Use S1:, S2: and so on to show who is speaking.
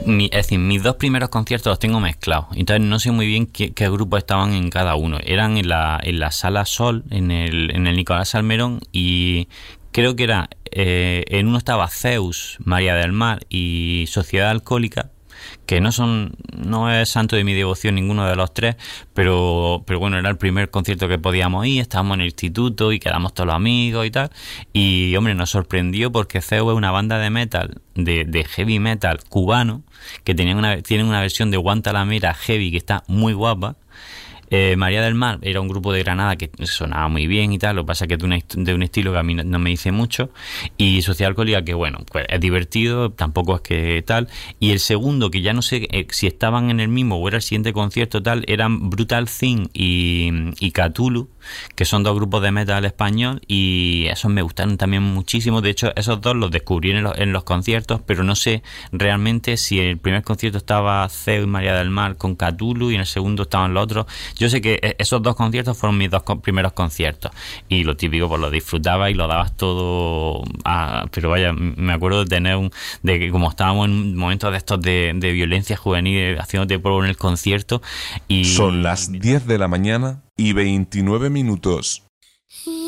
S1: Es decir, mis dos primeros conciertos los tengo mezclados. Entonces no sé muy bien qué grupos estaban en cada uno. Eran en la Sala Sol, en el Nicolás Salmerón, y creo que era en uno estaba Zeus, María del Mar y Sociedad Alcohólica, que no es santo de mi devoción ninguno de los tres, pero bueno, era el primer concierto que podíamos ir, estábamos en el instituto y quedamos todos los amigos y tal, y hombre, nos sorprendió porque Zeus es una banda de metal, de heavy metal cubano, que tienen una versión de Guantanamera heavy que está muy guapa. María del Mar era un grupo de Granada que sonaba muy bien y tal, lo que pasa es que de un estilo que a mí no me dice mucho, y Sociedad Alcohólica, que bueno, pues es divertido, tampoco es que tal, y el segundo, que ya no sé si estaban en el mismo o era el siguiente concierto tal, eran Brutal Thing y Cthulhu, que son dos grupos de metal español, y esos me gustaron también muchísimo. De hecho, esos dos los descubrí en los conciertos, pero no sé realmente si el primer concierto estaba Zeus y María del Mar con Cthulhu y en el segundo estaban los otros. Yo sé que esos dos conciertos fueron mis dos primeros conciertos, y lo típico, pues lo disfrutabas y lo dabas todo pero vaya, me acuerdo de que como estábamos en momentos de estos de violencia juvenil, haciéndote polvo en el concierto. Y
S2: Son las 10 de la mañana y 29 minutos.